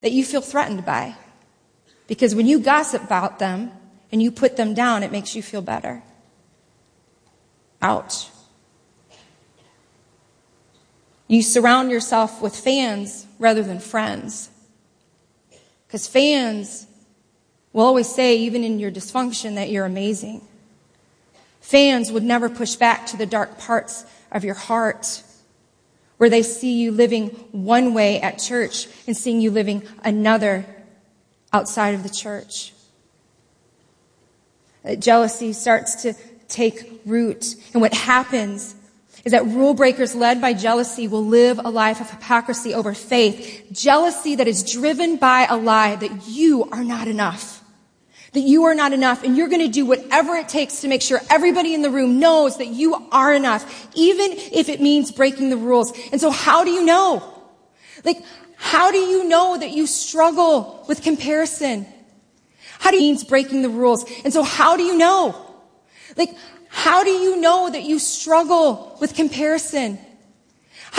that you feel threatened by. Because when you gossip about them and you put them down, it makes you feel better. Ouch. You surround yourself with fans rather than friends. Because fans will always say, even in your dysfunction, that you're amazing. Fans would never push back to the dark parts of your heart, where they see you living one way at church and seeing you living another outside of the church. Jealousy starts to take root. And what happens is that rule breakers led by jealousy will live a life of hypocrisy over faith. Jealousy that is driven by a lie that you are not enough. That you are not enough, and you're going to do whatever it takes to make sure everybody in the room knows that you are enough, even if it means breaking the rules. And so how do you know? How do you know that you struggle with comparison? How do you means breaking the rules? And so how do you know? How do you know that you struggle with comparison?